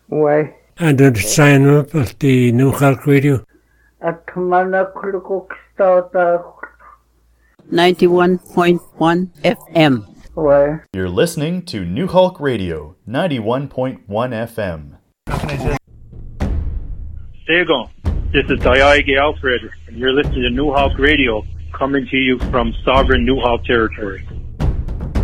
Ouais. And then sign up at the New Hulk Radio. At Manakulukukstada. 91.1 FM. Ouais. You're listening to New Hulk Radio, 91.1 FM. There you go. This is Dayage Alfred, and you're listening to New Hulk Radio, coming to you from sovereign New Hulk territory.